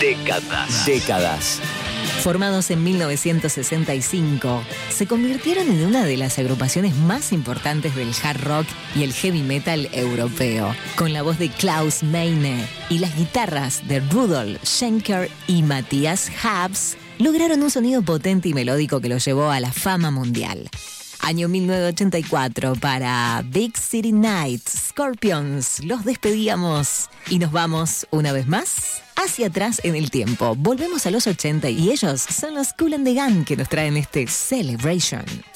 Décadas. Formados en 1965, se convirtieron en una de las agrupaciones más importantes del hard rock y el heavy metal europeo, con la voz de Klaus Meine y las guitarras de Rudolf Schenker y Matthias Habs, lograron un sonido potente y melódico que los llevó a la fama mundial. Año 1984 para Big City Nights, Scorpions. Los despedíamos y nos vamos una vez más hacia atrás en el tiempo. Volvemos a los 80 y ellos son los Kool and the Gang que nos traen este Celebration.